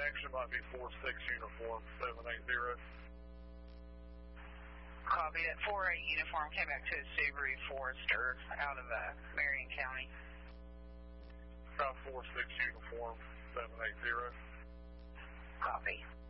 actually might be 4-6 uniform 780. Copy. That 4-8 uniform came back to a Subaru Forester out of Marion County. Try 4-6 uniform 780. Copy.